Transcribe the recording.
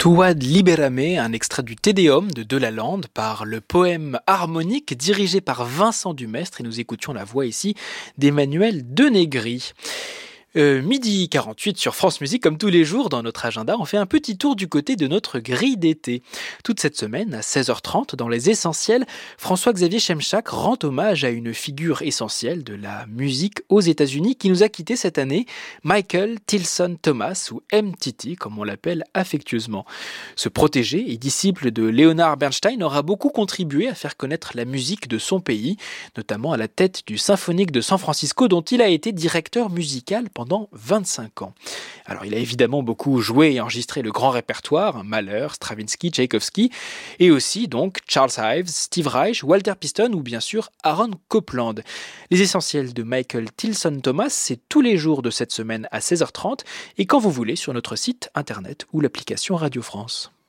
Tuad Liberame, un extrait du Te Deum de Delalande par le poème harmonique dirigé par Vincent Dumestre et nous écoutions la voix ici d'Emmanuel Denegri. Midi 48 sur France Musique, comme tous les jours dans notre agenda, on fait un petit tour du côté de notre grille d'été. Toute cette semaine, à 16h30, dans Les Essentiels, François-Xavier Chemchak rend hommage à une figure essentielle de la musique aux États-Unis qui nous a quittés cette année, Michael Tilson Thomas, ou MTT, comme on l'appelle affectueusement. Ce protégé et disciple de Leonard Bernstein aura beaucoup contribué à faire connaître la musique de son pays, notamment à la tête du Symphonique de San Francisco, dont il a été directeur musical pendant 25 ans. Alors il a évidemment beaucoup joué et enregistré le grand répertoire, Mahler, Stravinsky, Tchaïkovski, et aussi donc Charles Ives, Steve Reich, Walter Piston ou bien sûr Aaron Copland. Les essentiels de Michael Tilson Thomas, c'est tous les jours de cette semaine à 16h30 et quand vous voulez sur notre site internet ou l'application Radio France.